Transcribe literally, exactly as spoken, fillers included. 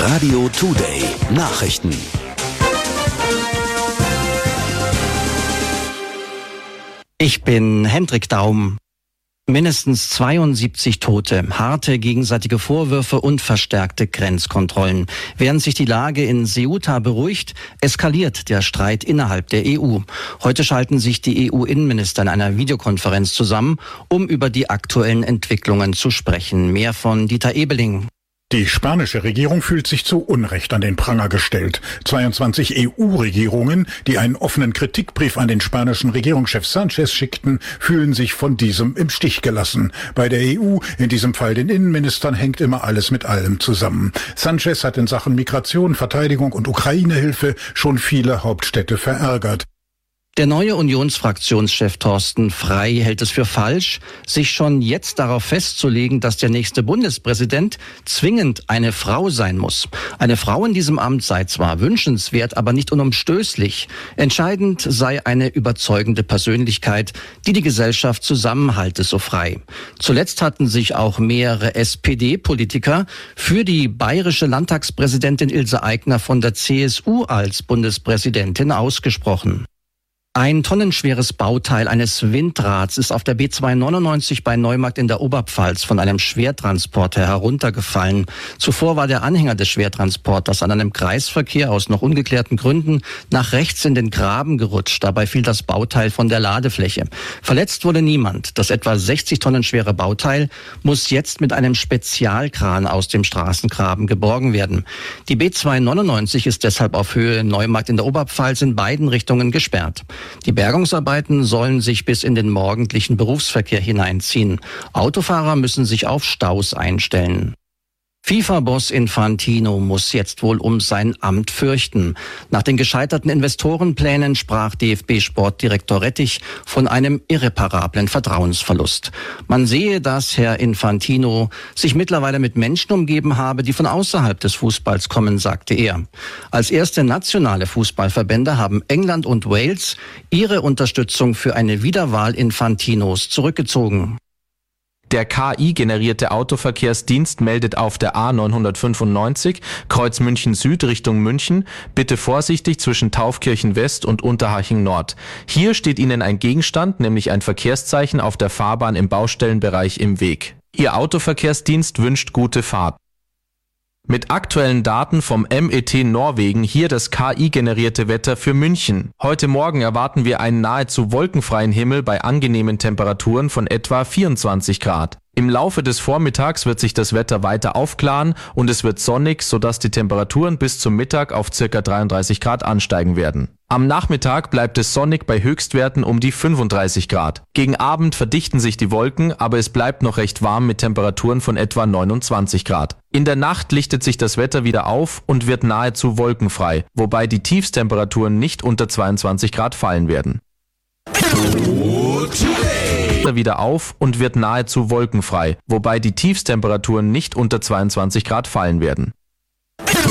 Radio Today Nachrichten. Ich bin Hendrik Daum. Mindestens zweiundsiebzig Tote, harte gegenseitige Vorwürfe und verstärkte Grenzkontrollen. Während sich die Lage in Ceuta beruhigt, eskaliert der Streit innerhalb der E U. Heute schalten sich die E U-Innenminister in einer Videokonferenz zusammen, um über die aktuellen Entwicklungen zu sprechen. Mehr von Dieter Ebeling. Die spanische Regierung fühlt sich zu Unrecht an den Pranger gestellt. zweiundzwanzig E U-Regierungen, die einen offenen Kritikbrief an den spanischen Regierungschef Sánchez schickten, fühlen sich von diesem im Stich gelassen. Bei der E U, in diesem Fall den Innenministern, hängt immer alles mit allem zusammen. Sánchez hat in Sachen Migration, Verteidigung und Ukraine-Hilfe schon viele Hauptstädte verärgert. Der neue Unionsfraktionschef Thorsten Frey hält es für falsch, sich schon jetzt darauf festzulegen, dass der nächste Bundespräsident zwingend eine Frau sein muss. Eine Frau in diesem Amt sei zwar wünschenswert, aber nicht unumstößlich. Entscheidend sei eine überzeugende Persönlichkeit, die die Gesellschaft zusammenhalte, so Frey. Zuletzt hatten sich auch mehrere S P D-Politiker für die bayerische Landtagspräsidentin Ilse Aigner von der C S U als Bundespräsidentin ausgesprochen. Ein tonnenschweres Bauteil eines Windrads ist auf der B zweihundertneunundneunzig bei Neumarkt in der Oberpfalz von einem Schwertransporter heruntergefallen. Zuvor war der Anhänger des Schwertransporters an einem Kreisverkehr aus noch ungeklärten Gründen nach rechts in den Graben gerutscht. Dabei fiel das Bauteil von der Ladefläche. Verletzt wurde niemand. Das etwa sechzig Tonnen schwere Bauteil muss jetzt mit einem Spezialkran aus dem Straßengraben geborgen werden. Die B zweihundertneunundneunzig ist deshalb auf Höhe Neumarkt in der Oberpfalz in beiden Richtungen gesperrt. Die Bergungsarbeiten sollen sich bis in den morgendlichen Berufsverkehr hineinziehen. Autofahrer müssen sich auf Staus einstellen. FIFA-Boss Infantino muss jetzt wohl um sein Amt fürchten. Nach den gescheiterten Investorenplänen sprach D F B-Sportdirektor Rettich von einem irreparablen Vertrauensverlust. Man sehe, dass Herr Infantino sich mittlerweile mit Menschen umgeben habe, die von außerhalb des Fußballs kommen, sagte er. Als erste nationale Fußballverbände haben England und Wales ihre Unterstützung für eine Wiederwahl Infantinos zurückgezogen. Der K I-generierte Autoverkehrsdienst meldet auf der A neunhundertfünfundneunzig, Kreuz München Süd Richtung München, bitte vorsichtig zwischen Taufkirchen West und Unterhaching Nord. Hier steht Ihnen ein Gegenstand, nämlich ein Verkehrszeichen auf der Fahrbahn im Baustellenbereich im Weg. Ihr Autoverkehrsdienst wünscht gute Fahrt. Mit aktuellen Daten vom M E T Norwegen hier das K I-generierte Wetter für München. Heute Morgen erwarten wir einen nahezu wolkenfreien Himmel bei angenehmen Temperaturen von etwa vierundzwanzig Grad. Im Laufe des Vormittags wird sich das Wetter weiter aufklaren und es wird sonnig, sodass die Temperaturen bis zum Mittag auf ca. dreiunddreißig Grad ansteigen werden. Am Nachmittag bleibt es sonnig bei Höchstwerten um die fünfunddreißig Grad. Gegen Abend verdichten sich die Wolken, aber es bleibt noch recht warm mit Temperaturen von etwa neunundzwanzig Grad. In der Nacht lichtet sich das Wetter wieder auf und wird nahezu wolkenfrei, wobei die Tiefstemperaturen nicht unter zweiundzwanzig Grad fallen werden. Wieder auf und wird nahezu wolkenfrei, wobei die Tiefstemperaturen nicht unter zweiundzwanzig Grad fallen werden.